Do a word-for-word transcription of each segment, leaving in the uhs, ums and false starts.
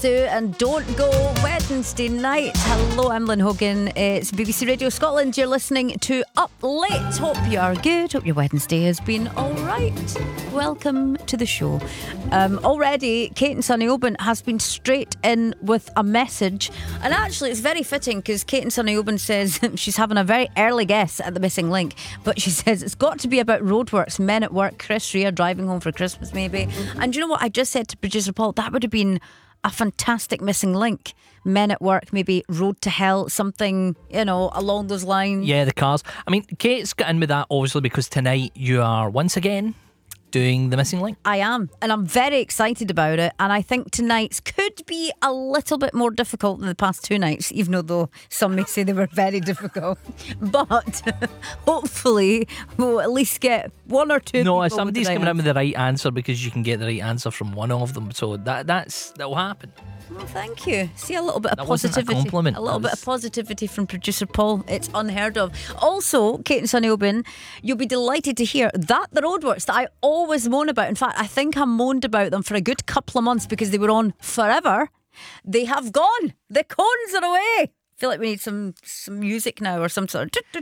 And Don't Go Wednesday night. Hello, I'm Lynn Hogan. It's B B C Radio Scotland. You're listening to Up Late. Hope you are good. Hope your Wednesday has been all right. Welcome to the show. Um, already, Kate and Sonny Oban has been straight in with a message, and actually, it's very fitting because Kate and Sonny Oban says she's having a very early guess at the missing link, but she says it's got to be about roadworks, men at work, Chris Rea driving home for Christmas, maybe. And you know what? I just said to producer Paul that would have been a fantastic missing link. Men at work, maybe road to hell, something, you know, along those lines. Yeah, the cars. I mean, Kate's got in with that obviously because tonight you are once again doing the missing link. I am, and I'm very excited about it, and I think tonight's could be a little bit more difficult than the past two nights, even though some may say they were very difficult. But hopefully we'll at least get one or two. No, somebody's coming in with the right answer because you can get the right answer from one of them, so that that's that will happen. Well, thank you. See, a little bit of that positivity. Wasn't a compliment. A little was... bit of positivity from producer Paul. It's unheard of. Also, Kate and Sonny Oban, you'll be delighted to hear that the roadworks that I always moan about, in fact, I think I moaned about them for a good couple of months because they were on forever. They have gone. The cones are away. I feel like we need some some music now or some sort of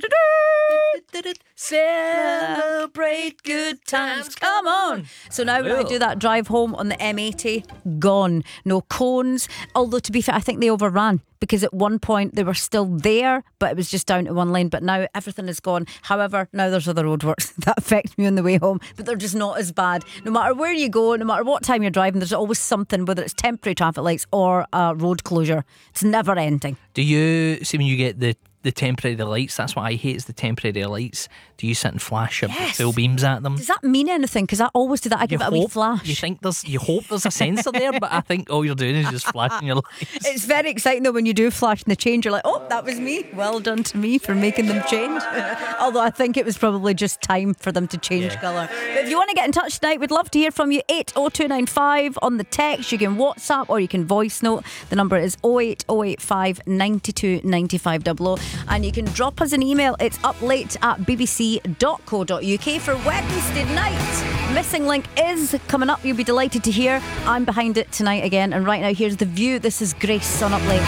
celebrate good times, come on. So now when I do that drive home on the M eighty, gone. No cones. Although to be fair, I think they overran because at one point they were still there, but it was just down to one lane. But now everything is gone. However, now there's other roadworks that affect me on the way home, but they're just not as bad. No matter where you go, no matter what time you're driving, there's always something, whether it's temporary traffic lights or a road closure. It's never ending. Do you see when you get the the temporary lights? That's what I hate, is the temporary lights. Do you sit and flash your Yes. full beams at them? Does that mean anything? Because I always do that. I give You it a wee hope- flash. You think there's, you hope there's a sensor there, but I think all you're doing is just flashing your lights. It's very exciting though when you do flash and they change. You're like, oh, that was me. Well done to me for making them change. Although I think it was probably just time for them to change Yeah. colour. But if you want to get in touch tonight, we'd love to hear from you. eight oh two nine five on the text. You can WhatsApp or you can voice note. The number is oh eight oh eight five nine two nine five double oh, and you can drop us an email. It's uplate at b b c dot co dot u k for Wednesday night. Missing Link is coming up. You'll be delighted to hear. I'm behind it tonight again, and right now here's The View. This is Grace on Up Late.